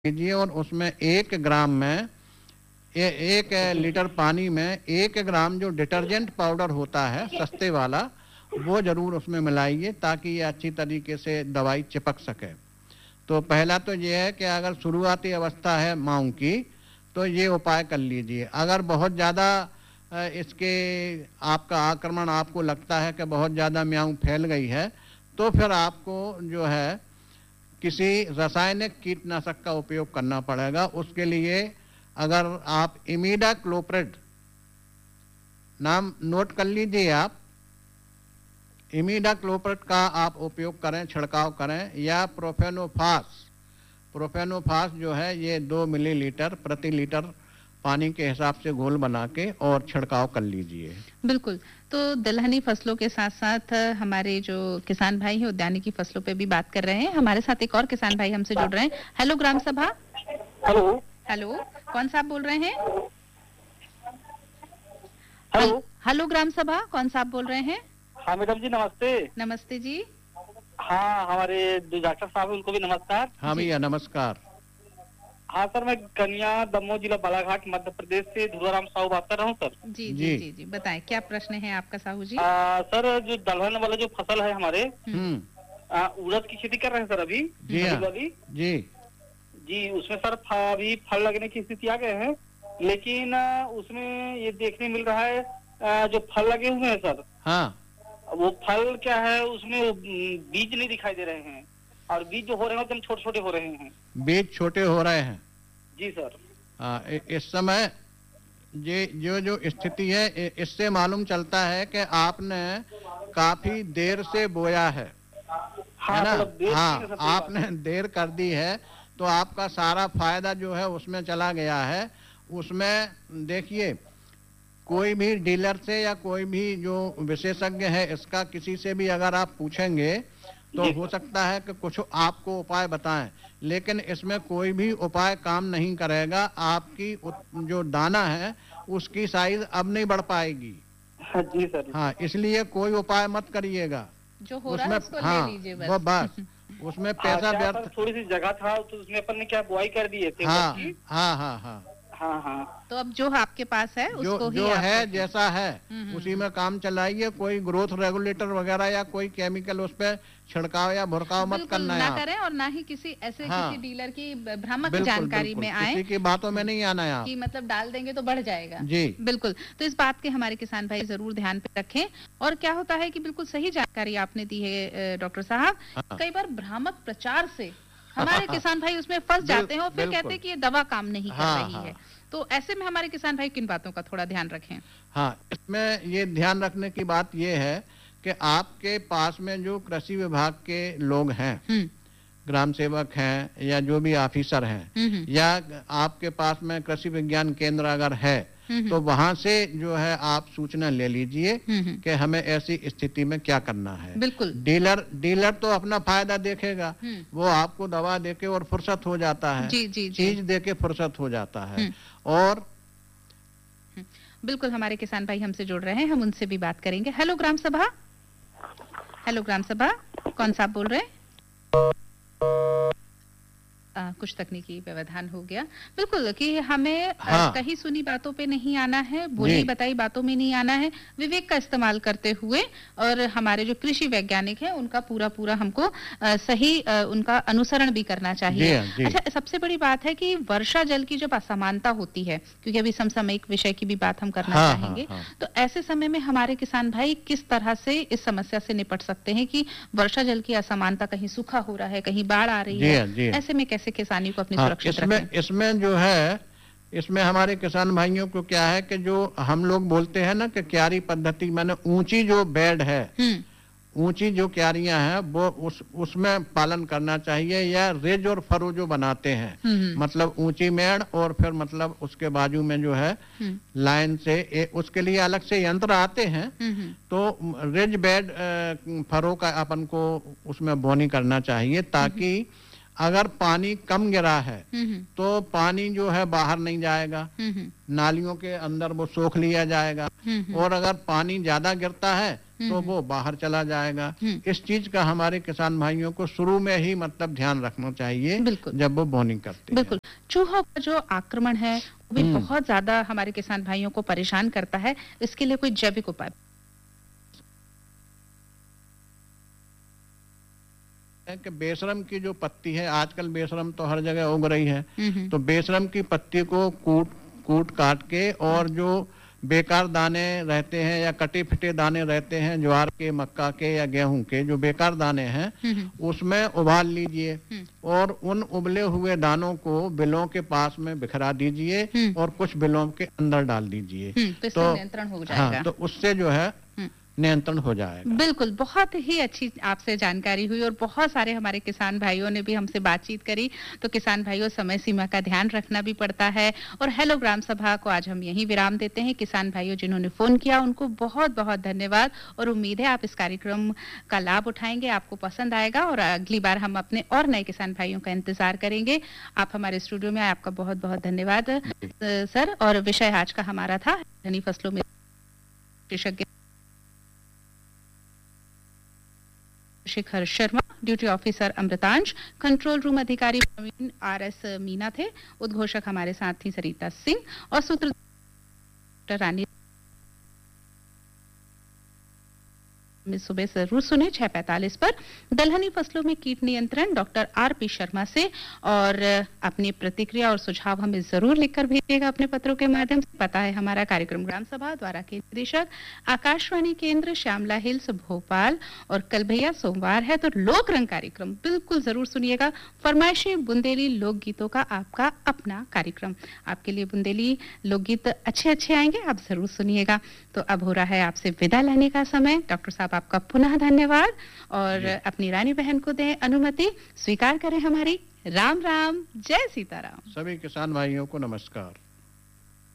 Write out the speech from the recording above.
लीजिए और उसमें 1 ग्राम में 1 लीटर पानी में 1 ग्राम जो डिटर्जेंट पाउडर होता है सस्ते वाला, वो ज़रूर उसमें मिलाइए ताकि ये अच्छी तरीके से दवाई चिपक सके। तो पहला तो ये है कि अगर शुरुआती अवस्था है माऊ की, तो ये उपाय कर लीजिए। अगर बहुत ज़्यादा इसके आपका आक्रमण आपको लगता है कि बहुत ज़्यादा म्याऊं फैल गई है, तो फिर आपको जो है किसी रासायनिक कीटनाशक का उपयोग करना पड़ेगा। उसके लिए अगर आप इमिडाक्लोप्रिड नाम नोट कर लीजिए, आप इमिडाक्लोप्रिड का आप उपयोग करें, छिड़काव करें, या प्रोफेनोफास जो है ये 2 मिलीलीटर प्रति लीटर पानी के हिसाब से घोल बना के और छिड़काव कर लीजिए। बिल्कुल। तो दलहनी फसलों के साथ साथ हमारे जो किसान भाई हैं उद्यानिकी फसलों पे भी बात कर रहे हैं। हमारे साथ एक और किसान भाई हमसे जुड़ रहे हैं। हेलो ग्राम सभा। हेलो हेलो, कौन साहब बोल रहे हैं? हेलो हेलो ग्राम सभा, कौन साहब बोल रहे हैं? हाँ मैडम जी, नमस्ते। नमस्ते जी। हाँ, हमारे जो डॉक्टर साहब है उनको भी नमस्कार। हाँ भैया नमस्कार। हाँ सर, मैं कन्या दमोह जिला बालाघाट मध्य प्रदेश से धुराराम साहू बात कर रहा हूँ सर। जी जी जी जी, बताएं क्या प्रश्न है आपका साहू जी? सर, जो दलहन वाला जो फसल है हमारे, उड़द की खेती कर रहे हैं सर अभी। जी हाँ। वाली जी जी, उसमें सर अभी फल लगने की स्थिति आ गए हैं, लेकिन उसमें ये देखने मिल रहा है जो फल लगे हुए हैं सर, हाँ, वो फल क्या है उसमें बीज नहीं दिखाई दे रहे हैं, और बीज जो हो रहे हैं एकदम छोटे छोटे हो रहे हैं। बीज छोटे हो रहे हैं। जी सर। हाँ, इस समय ये जो स्थिति है इससे मालूम चलता है कि आपने काफी देर से बोया है ना? हाँ, आपने देर कर दी है, तो आपका सारा फायदा जो है उसमें चला गया है। उसमें देखिए, कोई भी डीलर से या कोई भी जो विशेषज्ञ है इसका किसी से भी अगर आप पूछेंगे तो हो सकता है कि कुछ आपको उपाय बताएं, लेकिन इसमें कोई भी उपाय काम नहीं करेगा। आपकी जो दाना है उसकी साइज अब नहीं बढ़ पाएगी। जी सर। हाँ, इसलिए कोई उपाय मत करिएगा। जो हो रहा है उसको ले लीजिए बस। वो बस उसमें पैसा व्यर्थ। थोड़ी सी जगह था तो उसमें अपन ने क्या बुआई कर दिए थे। हाँ हाँ हाँ हाँ हाँ हाँ। तो अब जो आपके पास है उसको ही जो आप है जैसा है उसी में काम चलाइए। कोई ग्रोथ रेगुलेटर वगैरह या कोई केमिकल उस पे छिड़काव या भुरकाव मत करना ना करें, और ना ही किसी ऐसे किसी डीलर की भ्रामक जानकारी में आए, किसी की बातों में नहीं आना है कि मतलब डाल देंगे तो बढ़ जाएगा। जी बिल्कुल। तो इस बात के हमारे किसान भाई जरूर ध्यान पे रखें। और क्या होता है कि बिल्कुल सही जानकारी आपने दी है डॉक्टर साहब। कई बार भ्रामक प्रचार से हमारे किसान भाई उसमें फंस जाते हैं और फिर कहते हैं कि ये दवा काम नहीं कर रही है। तो ऐसे में हमारे किसान भाई किन बातों का थोड़ा ध्यान रखें? हाँ, इसमें ये ध्यान रखने की बात ये है कि आपके पास में जो कृषि विभाग के लोग हैं, ग्राम सेवक हैं या जो भी ऑफिसर हैं, या आपके पास में कृषि विज्ञान केंद्र अगर है, तो वहां से जो है आप सूचना ले लीजिए कि हमें ऐसी स्थिति में क्या करना है। बिल्कुल। डीलर तो अपना फायदा देखेगा, वो आपको दवा देके और फुर्सत हो जाता है। जी, जी, जी। चीज देके फुर्सत हो जाता है। और बिल्कुल, हमारे किसान भाई हमसे जुड़ रहे हैं, हम उनसे भी बात करेंगे। हेलो ग्राम सभा। हेलो ग्राम सभा, कौन साहब बोल रहे हैं? कुछ तकनीकी व्यवधान हो गया। बिल्कुल कि हमें कहीं सुनी बातों पे नहीं आना है, बोली बताई बातों में नहीं आना है, विवेक का इस्तेमाल करते हुए, और हमारे जो कृषि वैज्ञानिक हैं उनका पूरा हमको सही उनका अनुसरण भी करना चाहिए। अच्छा, सबसे बड़ी बात है कि वर्षा जल की जब असमानता होती है, क्योंकि अभी समसामयिक विषय की भी बात हम करना चाहेंगे, तो ऐसे समय में हमारे किसान भाई किस तरह से इस समस्या से निपट सकते हैं कि वर्षा जल की असमानता, कहीं सूखा हो रहा है, कहीं बाढ़ आ रही है, ऐसे में कैसे किसानी को अपनी सुरक्षित रखें? इसमें जो है, इसमें हमारे किसान भाइयों को क्या है कि जो हम लोग बोलते हैं ना कि क्यारी पद्धति, माने ऊंची जो बेड है, ऊंची जो क्यारियां हैं वो उसमें पालन करना चाहिए। या रेज और फरो जो बनाते हैं, मतलब ऊंची मेड़ और फिर मतलब उसके बाजू में जो है लाइन से उसके लिए अलग से यंत्र आते हैं। तो रेज बेड फरो का अपन को उसमें बोनी करना चाहिए, ताकि अगर पानी कम गिरा है तो पानी जो है बाहर नहीं जाएगा, नालियों के अंदर वो सोख लिया जाएगा। और अगर पानी ज्यादा गिरता है तो वो बाहर चला जाएगा। इस चीज का हमारे किसान भाइयों को शुरू में ही मतलब ध्यान रखना चाहिए जब वो बोनी करते हैं। बिल्कुल, चूहों का जो आक्रमण है वो भी बहुत ज्यादा हमारे किसान भाइयों को परेशान करता है। इसके लिए कोई जैविक उपाय कि बेशरम की जो पत्ती है, आजकल बेशरम तो हर जगह उग रही है, तो बेशरम की पत्ती को कूट काट के और जो बेकार दाने रहते हैं या कटे फिटे दाने रहते हैं ज्वार के, मक्का के या गेहूं के, जो बेकार दाने हैं उसमें उबाल लीजिए और उन उबले हुए दानों को बिलों के पास में बिखरा दीजिए और कुछ बिलों के अंदर डाल दीजिए, तो नियंत्रण हो जाएगा। हाँ, तो उससे जो है नियंत्रण हो जाएगा। बिल्कुल, बहुत ही अच्छी आपसे जानकारी हुई और बहुत सारे हमारे किसान भाइयों ने भी हमसे बातचीत करी। तो किसान भाइयों, समय सीमा का ध्यान रखना भी पड़ता है। और हेलो ग्राम सभा को आज हम यहीं विराम देते हैं। किसान भाइयों जिन्होंने फोन किया उनको बहुत बहुत धन्यवाद और उम्मीद है आप इस कार्यक्रम का लाभ उठाएंगे, आपको पसंद आएगा और अगली बार हम अपने और नए किसान भाइयों का इंतजार करेंगे। आप हमारे स्टूडियो में आए, आपका बहुत बहुत धन्यवाद सर। और विषय आज का हमारा था दलहनी फसलों में विशेषज्ञ शिखर Sharma, duty officer Amritansh, control room अधिकारी प्रवीण RS मीना थे, उद्घोषक हमारे साथ थी सरिता सिंह और सूत्र रानी। सुबह जरूर सुने 6:45 पर दलहनी फसलों में कीट नियंत्रण डॉक्टर RP शर्मा से। और अपनी प्रतिक्रिया और सुझाव हमें जरूर लिखकर भेजिएगा अपने पत्रों के माध्यम से। पता है हमारा कार्यक्रम ग्राम सभा द्वारा के निदेशक आकाशवाणी केंद्र श्यामला हिल्स भोपाल। और कल भैया सोमवार है तो लोक रंग कार्यक्रम बिल्कुल जरूर सुनिएगा। फरमाइशी बुंदेली लोकगीतों का आपका अपना कार्यक्रम, आपके लिए बुंदेली लोकगीत अच्छे अच्छे आएंगे, आप जरूर सुनिएगा। तो अब हो रहा है आपसे विदा लेने का समय। डॉक्टर साहब आपका पुनः धन्यवाद और अपनी रानी बहन को दें अनुमति, स्वीकार करें हमारी। राम राम, जय सीताराम। सभी किसान भाइयों को नमस्कार।